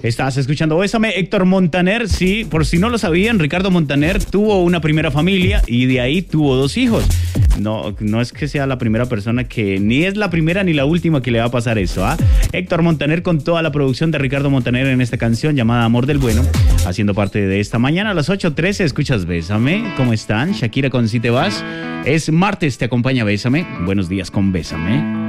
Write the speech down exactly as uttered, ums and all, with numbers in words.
Estás escuchando Bésame. Héctor Montaner, sí, por si no lo sabían, Ricardo Montaner tuvo una primera familia y de ahí tuvo dos hijos. No, no es que sea la primera persona que, ni es la primera ni la última que le va a pasar eso, ¿ah? Héctor Montaner con toda la producción de Ricardo Montaner en esta canción llamada Amor del Bueno, haciendo parte de esta mañana a las ocho trece. Escuchas Bésame. ¿Cómo están? Shakira con Si Te Vas. Es martes, te acompaña Bésame. Buenos días con Bésame.